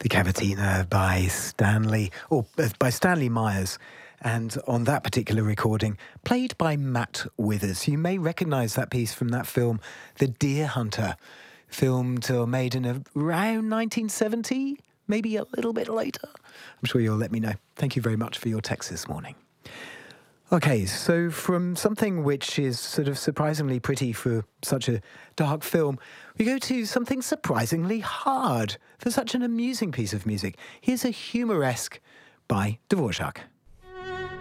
The Cavatina by Stanley Myers. And on that particular recording, played by Matt Withers. You may recognise that piece from that film, The Deer Hunter, filmed or made in around 1970, maybe a little bit later. I'm sure you'll let me know. Thank you very much for your text this morning. Okay, so from something which is sort of surprisingly pretty for such a dark film, we go to something surprisingly hard for such an amusing piece of music. Here's a Humoresque by Dvorak.